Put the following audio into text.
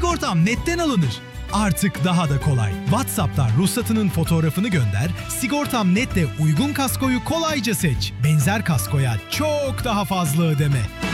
Sigortam netten alınır. Artık daha da kolay. WhatsApp'tan ruhsatının fotoğrafını gönder, Sigortam Net'te uygun kaskoyu kolayca seç. Benzer kaskoya çok daha fazla ödeme.